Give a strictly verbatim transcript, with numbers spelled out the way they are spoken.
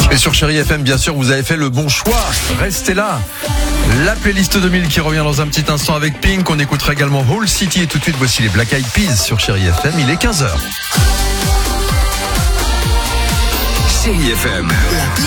Et sur Chérie F M, bien sûr, vous avez fait le bon choix. Restez là. La playlist deux mille qui revient dans un petit instant avec Pink. On écoutera également Whole City et tout de suite, voici les Black Eyed Peas sur Chérie F M. Il est quinze heures. Chérie F M.